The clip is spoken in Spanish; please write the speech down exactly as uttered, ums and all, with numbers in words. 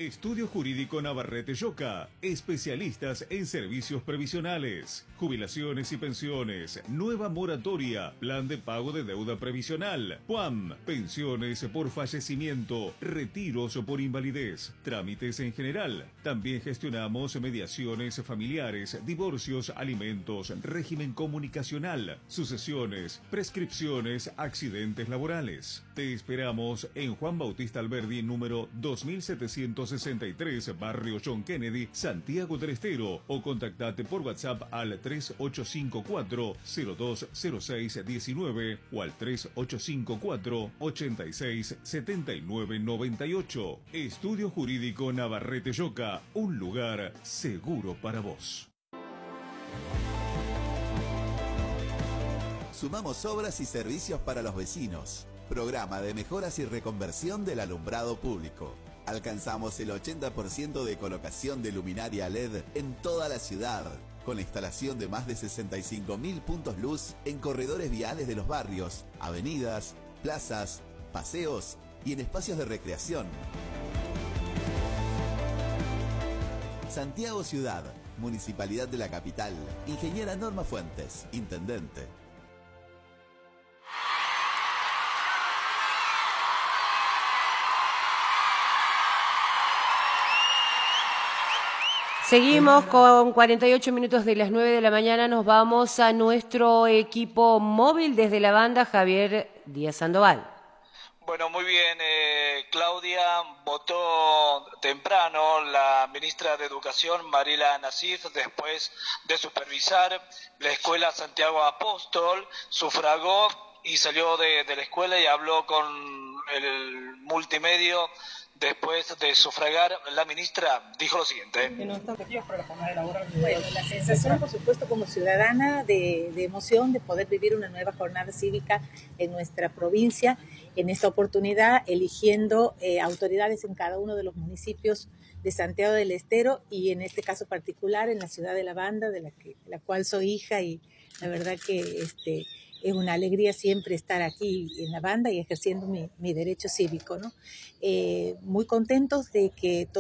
Estudio Jurídico Navarrete Yoca, especialistas en servicios previsionales, jubilaciones y pensiones, nueva moratoria, plan de pago de deuda previsional, P U A M, pensiones por fallecimiento, retiros por invalidez, trámites en general. También gestionamos mediaciones familiares, divorcios, alimentos, régimen comunicacional, sucesiones, prescripciones, accidentes laborales. Te esperamos en Juan Bautista Alberdi, número dos mil setecientos sesenta y tres, Barrio John Kennedy, Santiago del Estero, o contactate por WhatsApp al tres ocho cinco cuatro, cero dos cero seis uno nueve o al tres ocho cinco cuatro, ochenta y seis, setenta y nueve noventa y ocho. Estudio Jurídico Navarrete Yoca, un lugar seguro para vos. Sumamos obras y servicios para los vecinos. Programa de mejoras y reconversión del alumbrado público. Alcanzamos el ochenta por ciento de colocación de luminaria L E D en toda la ciudad, con la instalación de más de sesenta y cinco mil puntos luz en corredores viales de los barrios, avenidas, plazas, paseos y en espacios de recreación. Santiago Ciudad, Municipalidad de la Capital. Ingeniera Norma Fuentes, Intendente. Seguimos con cuarenta y ocho minutos de las nueve de la mañana. Nos vamos a nuestro equipo móvil desde la banda, Javier Díaz Sandoval. Bueno, muy bien, eh, Claudia. Votó temprano la ministra de Educación, Mariela Nasif, después de supervisar la escuela Santiago Apóstol, sufragó y salió de, de la escuela y habló con el multimedio. Después de sufragar, la ministra dijo lo siguiente. Bueno, la sensación, por supuesto, como ciudadana, de, de emoción de poder vivir una nueva jornada cívica en nuestra provincia, en esta oportunidad eligiendo eh, autoridades en cada uno de los municipios de Santiago del Estero y en este caso particular en la ciudad de La Banda, de la, que, de la cual soy hija, y la verdad que este, es una alegría siempre estar aquí en La Banda y ejerciendo mi, mi derecho cívico, ¿no? Eh, muy contentos de que